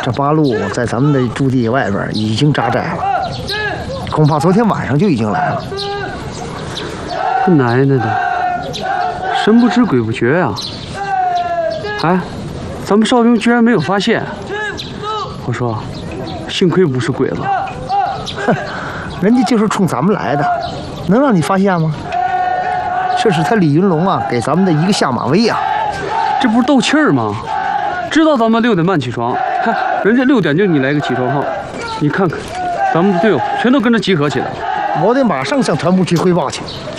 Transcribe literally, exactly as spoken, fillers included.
这八路在咱们的驻地外边已经扎寨了，恐怕昨天晚上就已经来了。 他奶奶的，神不知鬼不觉呀！哎，咱们哨兵居然没有发现。我说，幸亏不是鬼子。 哼，人家就是冲咱们来的，能让你发现吗？这是他李云龙啊给咱们的一个下马威啊！ 这不是斗气儿吗？知道咱们六点半起床，看人家六点就你来个起床号，你看看，咱们的队友全都跟着集合起来了。 我得马上向团部去汇报去。